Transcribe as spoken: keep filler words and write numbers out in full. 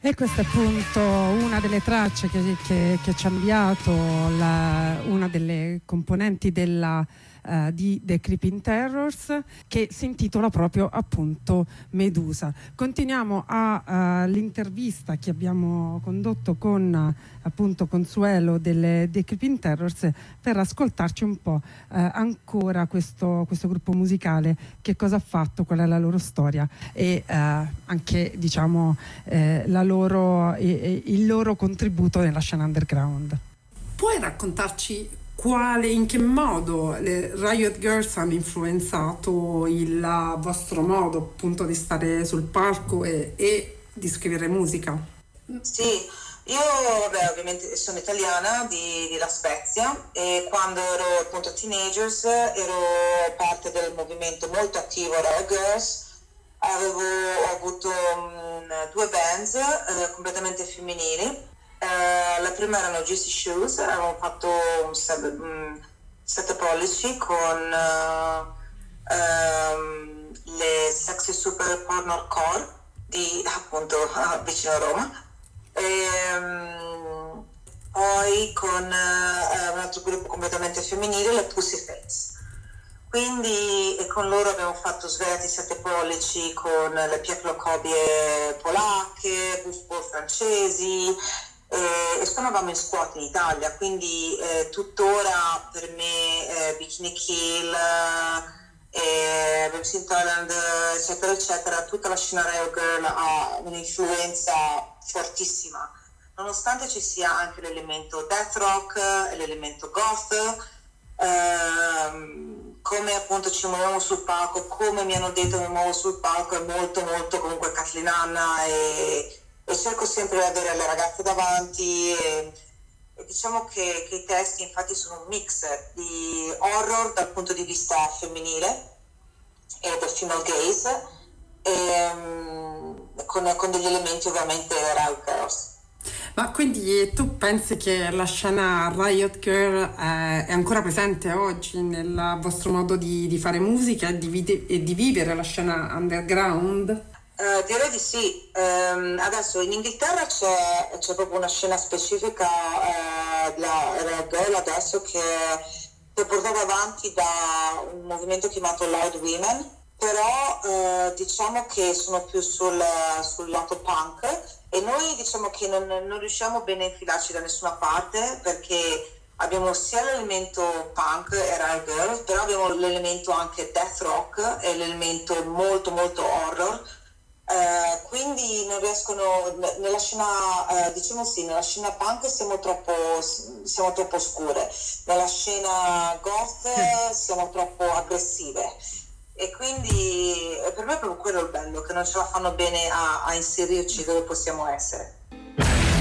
E questa è appunto una delle tracce che, che, che ci ha inviato la, una delle componenti della, uh, di The Creeping Terrors, che si intitola proprio appunto Medusa. Continuiamo all'intervista uh, che abbiamo condotto con uh, appunto Consuelo delle The Creeping Terrors per ascoltarci un po' uh, ancora questo, questo gruppo musicale, che cosa ha fatto, qual è la loro storia e uh, anche diciamo eh, la loro Loro, il loro contributo nella scena underground. Puoi raccontarci quale, in che modo le Riot Girls hanno influenzato il vostro modo appunto di stare sul palco e, e di scrivere musica? Sì, io beh, ovviamente sono italiana di, di La Spezia, e quando ero appunto teenagers ero parte del movimento molto attivo Riot Girls. Avevo ho avuto um, due bands uh, completamente femminili. Uh, la prima erano Juicy Shoes, avevamo fatto un sette pollici con uh, um, le Sexy Super Porno Core di appunto uh, vicino a Roma. E, um, poi con uh, un altro gruppo completamente femminile, le Pussyface. Quindi e con loro abbiamo fatto Svelati sette pollici con le Pieclocobie polacche, Buffball francesi, e, e suonavamo in squat in Italia, quindi eh, tuttora per me eh, Bikini Kill, eh, Babes in Thailand, eccetera eccetera, tutta la scena Riot Girl ha un'influenza fortissima, nonostante ci sia anche l'elemento death rock e l'elemento goth. Ehm, come appunto ci muoviamo sul palco, come mi hanno detto mi muovo sul palco, è molto molto comunque Kathleen Hanna, e, e cerco sempre di avere le ragazze davanti, e, e diciamo che, che i testi infatti sono un mix di horror dal punto di vista femminile e del female gaze, e, um, con, con degli elementi ovviamente Riot Girls. Ma quindi tu pensi che la scena Riot Girl eh, è ancora presente oggi nel vostro modo di, di fare musica e di, vide- e di vivere la scena underground? Uh, direi di sì. Um, adesso in Inghilterra c'è, c'è proprio una scena specifica uh, della Riot Girl adesso che è portata avanti da un movimento chiamato Loud Women, però uh, diciamo che sono più sul, sul lato punk. E noi diciamo che non, non riusciamo bene a infilarci da nessuna parte, perché abbiamo sia l'elemento punk e Riot Girl, però abbiamo l'elemento anche death rock e l'elemento molto molto horror, eh, quindi non riescono, nella scena, eh, diciamo sì, nella scena punk siamo troppo, siamo troppo scure, nella scena goth siamo troppo aggressive. E quindi per me è proprio quello il bello, che non ce la fanno bene a, a inserirci dove possiamo essere.